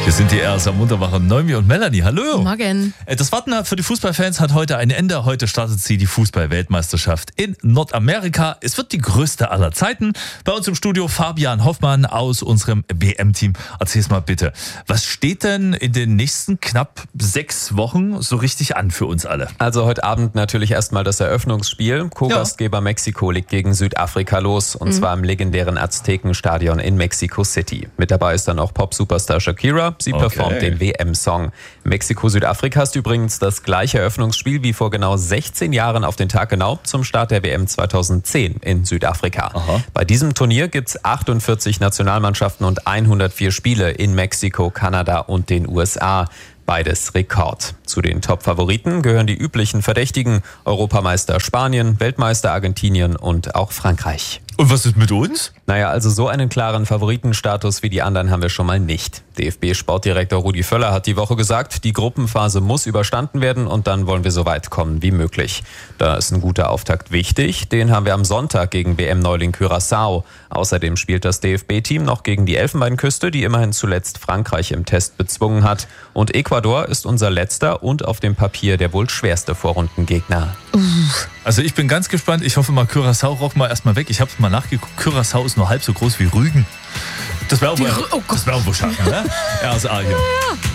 Hier sind die erst am Munterwachen Noemi und Melanie. Hallo. Morgen. Das Warten für die Fußballfans hat heute ein Ende. Heute startet sie die Fußball-Weltmeisterschaft in Nordamerika. Es wird die größte aller Zeiten. Bei uns im Studio Fabian Hoffmann aus unserem WM-Team. Erzähl's mal bitte, was steht denn in den nächsten knapp 6 Wochen so richtig an für uns alle? Also heute Abend natürlich erstmal das Eröffnungsspiel. Co-Gastgeber Mexiko legt gegen Südafrika los. Und zwar im legendären Aztekenstadion in Mexico City. Mit dabei ist dann auch Pop-Superstar Shakira. Sie performt den WM-Song. Mexiko-Südafrika ist übrigens das gleiche Eröffnungsspiel wie vor genau 16 Jahren auf den Tag genau zum Start der WM 2010 in Südafrika. Aha. Bei diesem Turnier gibt es 48 Nationalmannschaften und 104 Spiele in Mexiko, Kanada und den USA. Beides Rekord. Zu den Top-Favoriten gehören die üblichen Verdächtigen: Europameister Spanien, Weltmeister Argentinien und auch Frankreich. Und was ist mit uns? Naja, also so einen klaren Favoritenstatus wie die anderen haben wir schon mal nicht. DFB-Sportdirektor Rudi Völler hat die Woche gesagt, die Gruppenphase muss überstanden werden und dann wollen wir so weit kommen wie möglich. Da ist ein guter Auftakt wichtig. Den haben wir am Sonntag gegen WM-Neuling Curaçao. Außerdem spielt das DFB-Team noch gegen die Elfenbeinküste, die immerhin zuletzt Frankreich im Test bezwungen hat. Und Ecuador ist unser letzter und auf dem Papier der wohl schwerste Vorrundengegner. Also ich bin ganz gespannt. Ich hoffe mal, Curaçao rock mal erstmal weg. Ich habe es mal nachgeguckt. Curaçao ist nur halb so groß wie Rügen. Das wäre auch wohl schaffen, ne? RSA hier. Ja.